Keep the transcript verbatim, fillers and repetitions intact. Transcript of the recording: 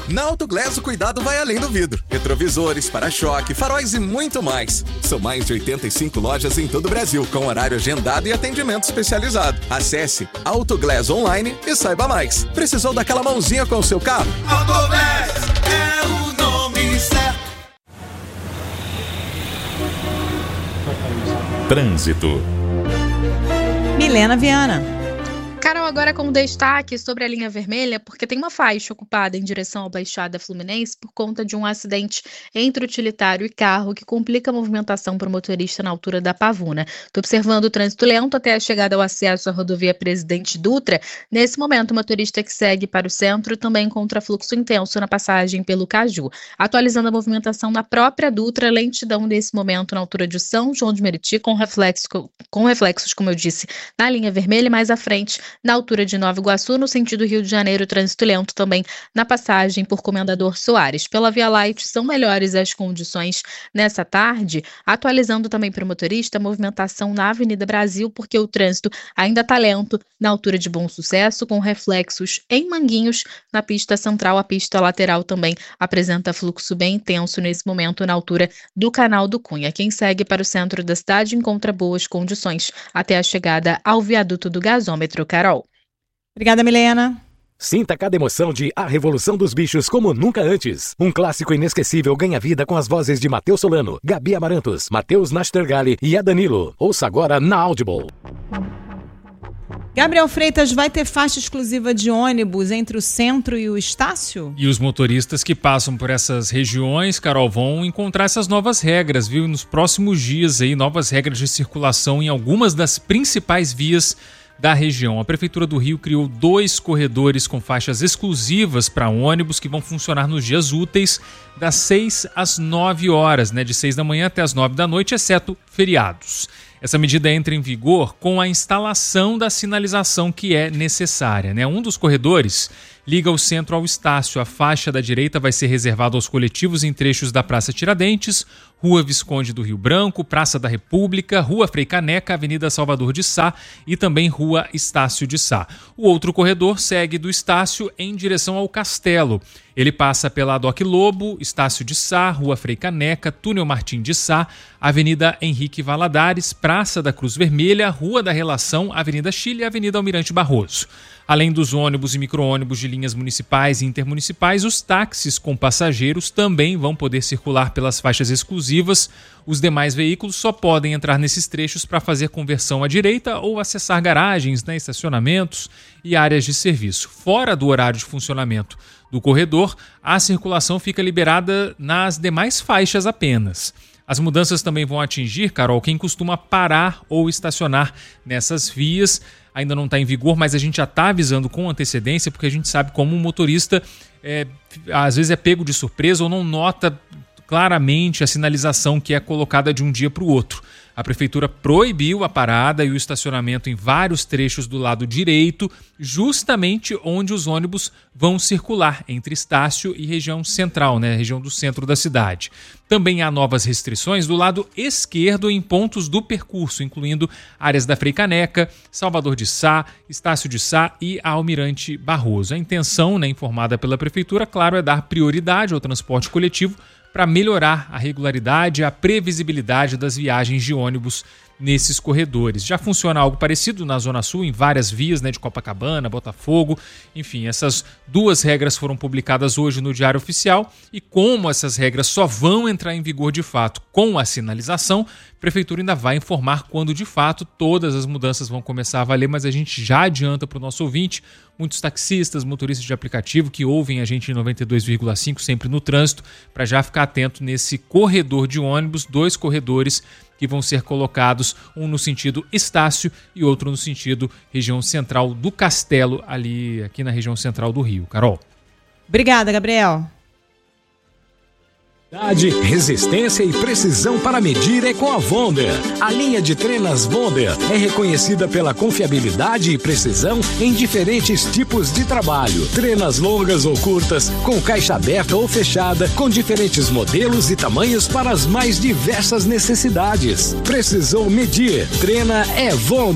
Na Autoglass o cuidado vai além do vidro. Retrovisores, para-choque, faróis e muito mais. São mais de oitenta e cinco lojas em todo o Brasil, com horário agendado e atendimento especializado. Acesse Autoglass Online e saiba mais. Precisou daquela mãozinha com o seu carro? Autoglass é o nome certo. Trânsito. Milena Viana. Carol, agora com destaque sobre a linha vermelha, porque tem uma faixa ocupada em direção ao Baixada Fluminense por conta de um acidente entre utilitário e carro que complica a movimentação para o motorista na altura da Pavuna. Estou observando o trânsito lento até a chegada ao acesso à rodovia Presidente Dutra. Nesse momento, o motorista que segue para o centro também encontra fluxo intenso na passagem pelo Caju. Atualizando a movimentação na própria Dutra, lentidão nesse momento na altura de São João de Meriti, com, reflexo, com reflexos, como eu disse, na linha vermelha e mais à frente, na altura de Nova Iguaçu, no sentido Rio de Janeiro, trânsito lento também na passagem por Comendador Soares. Pela Via Light, são melhores as condições nessa tarde, atualizando também para o motorista a movimentação na Avenida Brasil, porque o trânsito ainda está lento na altura de Bom Sucesso, com reflexos em Manguinhos, na pista central. A pista lateral também apresenta fluxo bem intenso nesse momento na altura do Canal do Cunha. Quem segue para o centro da cidade encontra boas condições até a chegada ao viaduto do gasômetro. Carol. Obrigada, Milena. Sinta cada emoção de A Revolução dos Bichos como nunca antes. Um clássico inesquecível ganha vida com as vozes de Matheus Solano, Gabi Amarantos, Matheus Nastergali e a Danilo. Ouça agora na Audible. Gabriel Freitas, vai ter faixa exclusiva de ônibus entre o centro e o Estácio? E os motoristas que passam por essas regiões, Carol, vão encontrar essas novas regras, viu? Nos próximos dias aí, novas regras de circulação em algumas das principais vias da região. A Prefeitura do Rio criou dois corredores com faixas exclusivas para ônibus que vão funcionar nos dias úteis das seis às nove horas, né, de seis da manhã até as nove da noite, exceto feriados. Essa medida entra em vigor com a instalação da sinalização que é necessária, né? Um dos corredores liga o centro ao Estácio. A faixa da direita vai ser reservada aos coletivos em trechos da Praça Tiradentes, Rua Visconde do Rio Branco, Praça da República, Rua Frei Caneca, Avenida Salvador de Sá e também Rua Estácio de Sá. O outro corredor segue do Estácio em direção ao Castelo. Ele passa pela Doc Lobo, Estácio de Sá, Rua Frei Caneca, Túnel Martim de Sá, Avenida Henrique Valadares, Praça da Cruz Vermelha, Rua da Relação, Avenida Chile e Avenida Almirante Barroso. Além dos ônibus e micro-ônibus de linhas municipais e intermunicipais, os táxis com passageiros também vão poder circular pelas faixas exclusivas. Os demais veículos só podem entrar nesses trechos para fazer conversão à direita ou acessar garagens, né, estacionamentos e áreas de serviço. Fora do horário de funcionamento do corredor, a circulação fica liberada nas demais faixas apenas. As mudanças também vão atingir, Carol, quem costuma parar ou estacionar nessas vias. Ainda não está em vigor, mas a gente já está avisando com antecedência, porque a gente sabe como um motorista é, às vezes é pego de surpresa ou não nota claramente a sinalização que é colocada de um dia para o outro. A Prefeitura proibiu a parada e o estacionamento em vários trechos do lado direito, justamente onde os ônibus vão circular, entre Estácio e região central, né, região do centro da cidade. Também há novas restrições do lado esquerdo em pontos do percurso, incluindo áreas da Frei Caneca, Salvador de Sá, Estácio de Sá e Almirante Barroso. A intenção, né, informada pela Prefeitura, claro, é dar prioridade ao transporte coletivo para melhorar a regularidade e a previsibilidade das viagens de ônibus nesses corredores. Já funciona algo parecido na Zona Sul, em várias vias, né, de Copacabana, Botafogo. Enfim, essas duas regras foram publicadas hoje no Diário Oficial e como essas regras só vão entrar em vigor de fato com a sinalização, a Prefeitura ainda vai informar quando de fato todas as mudanças vão começar a valer, mas a gente já adianta para o nosso ouvinte, muitos taxistas, motoristas de aplicativo que ouvem a gente em noventa e dois vírgula cinco sempre no trânsito, para já ficar atento nesse corredor de ônibus, dois corredores que vão ser colocados, um no sentido Estácio e outro no sentido região central do Castelo, ali aqui na região central do Rio. Carol. Obrigada, Gabriel. Resistência e precisão para medir é com a Wonder. A linha de trenas Wonder é reconhecida pela confiabilidade e precisão em diferentes tipos de trabalho. Trenas longas ou curtas, com caixa aberta ou fechada, com diferentes modelos e tamanhos para as mais diversas necessidades. Precisou medir? Treina é Wonder.